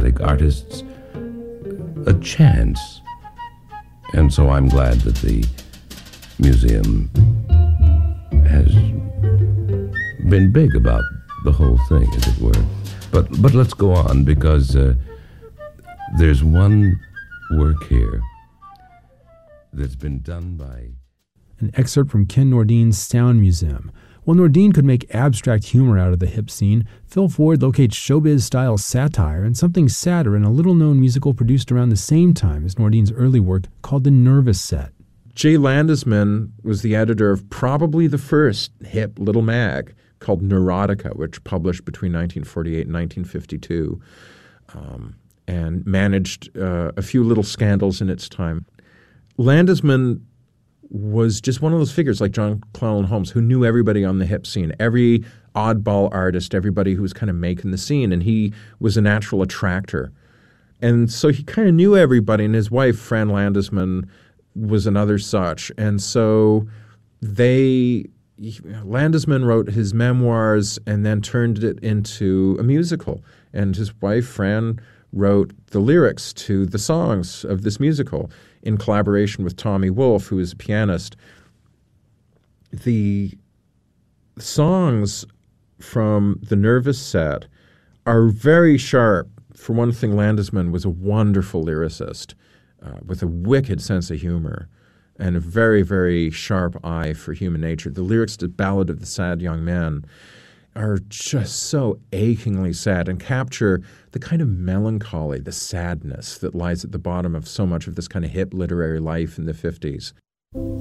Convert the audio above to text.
exotic artists a chance. And so I'm glad that the museum has been big about the whole thing, as it were. But let's go on, because there's one work here that's been done by... An excerpt from Ken Nordean's Sound Museum. While Nordeen could make abstract humor out of the hip scene, Phil Ford locates showbiz-style satire and something sadder in a little-known musical produced around the same time as Nordeen's early work called The Nervous Set. Jay Landesman was the editor of probably the first hip little mag called Neurotica, which published between 1948 and 1952, and managed a few little scandals in its time. Landesman was just one of those figures like John Llewellyn Holmes who knew everybody on the hip scene, every oddball artist, everybody who was kind of making the scene, and he was a natural attractor. And so he kind of knew everybody, and his wife, Fran Landesman, was another such. And so Landesman wrote his memoirs and then turned it into a musical. And his wife, Fran, wrote the lyrics to the songs of this musical in collaboration with Tommy Wolfe, who is a pianist. The songs from The Nervous Set are very sharp. For one thing, Landesman was a wonderful lyricist with a wicked sense of humor and a very, very sharp eye for human nature. The lyrics to Ballad of the Sad Young Man are just so achingly sad and capture the kind of melancholy, the sadness that lies at the bottom of so much of this kind of hip literary life in the 50s.